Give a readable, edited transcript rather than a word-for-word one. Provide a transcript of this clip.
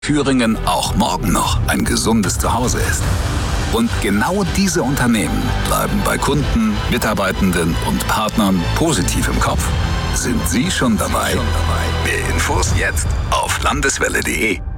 Thüringen auch morgen noch ein gesundes Zuhause ist. Und genau diese Unternehmen bleiben bei Kunden, Mitarbeitenden und Partnern positiv im Kopf. Sind Sie schon dabei? Mehr Infos jetzt auf landeswelle.de.